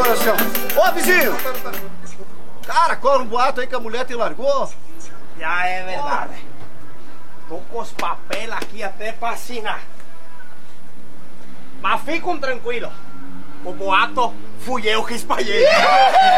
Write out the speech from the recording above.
Deus do céu. Ô, vizinho! Cara, corre um boato aí que a mulher te largou. Já é verdade. Tô com os papéis aqui até pra assinar. Mas fiquem tranquilos. O boato fui eu que espalhei.